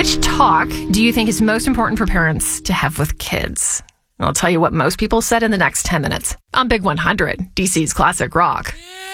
Which talk do you think is most important for parents to have with kids? I'll tell you what most people said in the next 10 minutes on Big 100, DC's Classic Rock.